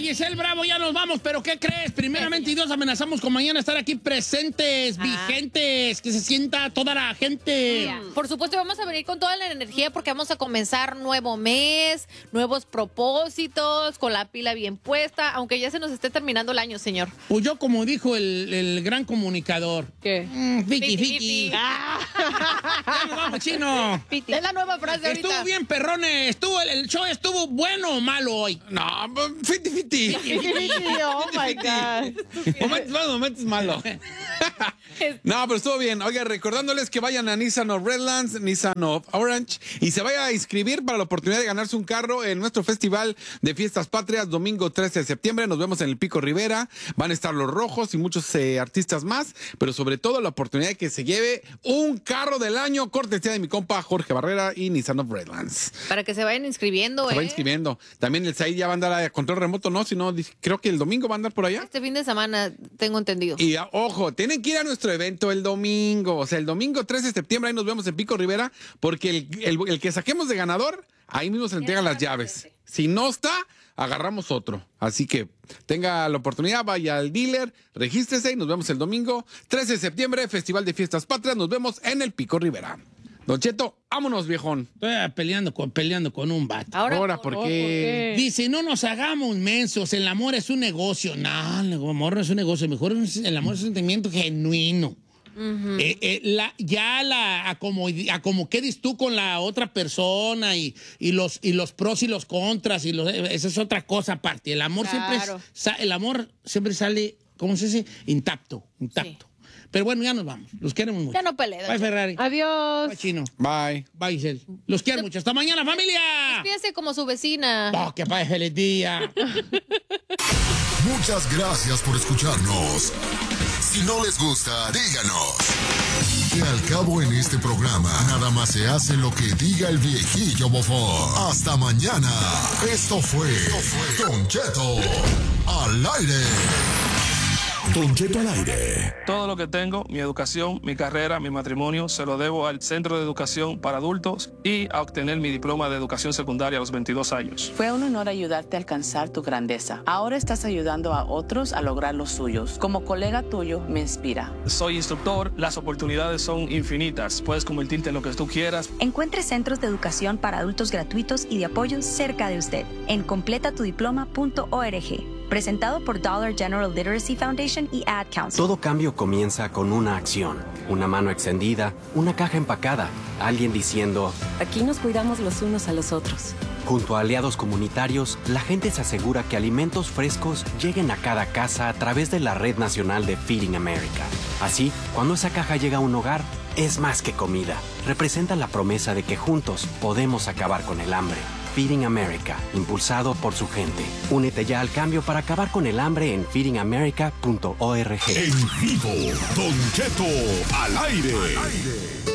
Giselle Bravo, ya nos vamos, pero ¿qué crees? Primeramente, y Dios, amenazamos con mañana estar aquí presentes, vigentes, que se sienta toda la gente. Por supuesto, vamos a venir con toda la energía porque vamos a comenzar nuevo mes, nuevos propósitos, con la pila bien puesta, aunque ya se nos esté terminando el año, señor. Pues yo, como dijo el gran comunicador. ¿Qué? Fiki. Ya nos vamos, chino. Es la nueva frase ahorita. Estuvo bien, perrones. El show estuvo bueno o malo hoy. No, 50-50. Oh my God. Momentos malos. No, pero estuvo bien. Oiga, recordándoles que vayan a Nissan of Redlands, Nissan of Orange y se vaya a inscribir para la oportunidad de ganarse un carro en nuestro Festival de Fiestas Patrias, domingo 13 de septiembre. Nos vemos en el Pico Rivera. Van a estar Los Rojos y muchos artistas más, pero sobre todo la oportunidad de que se lleve un carro del año, cortesía de mi compa Jorge Barrera y Nissan of Redlands. Para que se vayan inscribiendo, Se va inscribiendo. También el Said ya va a andar a control remoto, ¿no? Si no, creo que el domingo va a andar por allá. Este fin de semana, tengo entendido. Y ojo, tienen que ir a nuestro evento el domingo. O sea, el domingo 13 de septiembre, ahí nos vemos en Pico Rivera, porque el que saquemos de ganador, ahí mismo se le entregan las llaves. Si no está, agarramos otro. Así que tenga la oportunidad, vaya al dealer, regístrese y nos vemos el domingo 13 de septiembre, Festival de Fiestas Patrias. Nos vemos en el Pico Rivera. Don Cheto, vámonos, viejón. Estoy peleando con un vato. Ahora, ¿por qué? Dice, no nos hagamos mensos, el amor es un negocio. No, el amor no es un negocio, mejor el amor es un sentimiento genuino. A como quedes tú con la otra persona y los pros y los contras, esa es otra cosa aparte. El amor siempre sale, ¿cómo se dice? Intacto. Sí. Pero bueno, ya nos vamos. Los queremos mucho. Ya no peleen. Bye, Ferrari. Adiós. Bye, Chino. Bye. Bye, Giselle. Los quiero mucho. Hasta mañana, familia. Despídese como su vecina. Oh, que pase feliz día. Muchas gracias por escucharnos. Si no les gusta, díganos. Que al cabo en este programa, nada más se hace lo que diga el viejillo bofón. Hasta mañana. Esto fue Don Cheto al aire. Don Cheto al aire. Todo lo que tengo, mi educación, mi carrera, mi matrimonio, se lo debo al Centro de Educación para Adultos y a obtener mi diploma de educación secundaria a los 22 años. Fue un honor ayudarte a alcanzar tu grandeza. Ahora estás ayudando a otros a lograr los suyos. Como colega tuyo, me inspira. Soy instructor, las oportunidades son infinitas. Puedes convertirte en lo que tú quieras. Encuentre centros de educación para adultos gratuitos y de apoyo cerca de usted en completatudiploma.org. Presentado por Dollar General Literacy Foundation y Ad Council. Todo cambio comienza con una acción. Una mano extendida, una caja empacada, alguien diciendo: aquí nos cuidamos los unos a los otros. Junto a aliados comunitarios, la gente se asegura que alimentos frescos lleguen a cada casa a través de la Red Nacional de Feeding America. Así, cuando esa caja llega a un hogar, es más que comida. Representa la promesa de que juntos podemos acabar con el hambre. Feeding America, impulsado por su gente. Únete ya al cambio para acabar con el hambre en feedingamerica.org. En vivo, Don Cheto al aire.